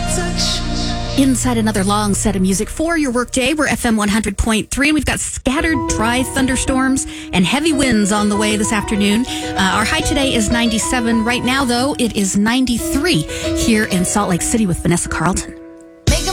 Inside another long set of music for your workday. We're FM 100.3, and we've got scattered dry thunderstorms and heavy winds on the way this afternoon. Our high today is 97. Right now, though, it is 93 here in Salt Lake City with Vanessa Carlton.